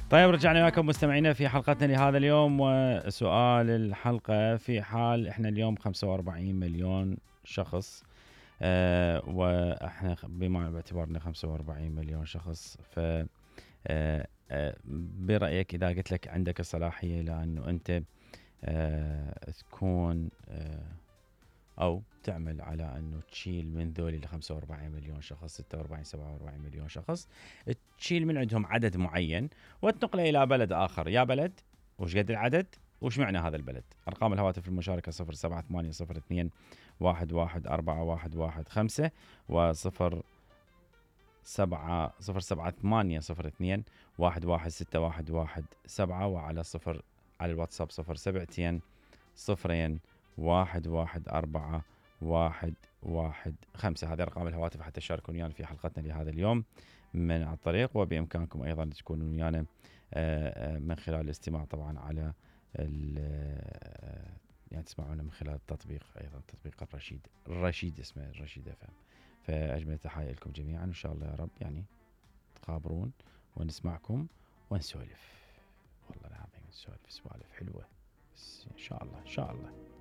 طيب رجعنا وياكم مستمعينا في حلقتنا لهذا اليوم، وسؤال الحلقة: في حال احنا اليوم 45 مليون شخص، واحنا بما باعتبارنا 45 مليون شخص، ف برأيك إذا قلت لك عندك الصلاحية لأنه أنت تكون أو تعمل على أنه تشيل من ذولي ال 45 مليون شخص 46 47 مليون شخص، تشيل من عندهم عدد معين وتنقله إلى بلد آخر، يا بلد وش قد العدد وش معنى هذا البلد؟ أرقام الهواتف المشاركة 07802 114115 و0 07802 116117، وعلى صفر على الواتساب 072 صفرين 114115. هذه أرقام الهواتف حتى تشاركون ويانا في حلقتنا لهذا اليوم من على الطريق، وبإمكانكم أيضا تكونون ويانا من خلال الاستماع طبعا على يعني تسمعونا من خلال التطبيق، أيضا تطبيق الرشيد اسمه الرشيد FM. فأجمل تحية لكم جميعا، إن شاء الله يا رب يعني تخابرون ونسمعكم ونسولف، والله العظيم نسولف سوالف حلوة، بس إن شاء الله إن شاء الله.